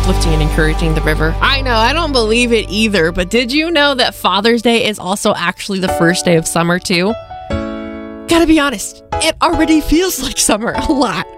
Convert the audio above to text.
uplifting and encouraging the river. I know, I don't believe it either, but did you know that Father's Day is also actually the first day of summer too? Gotta be honest, it already feels like summer a lot.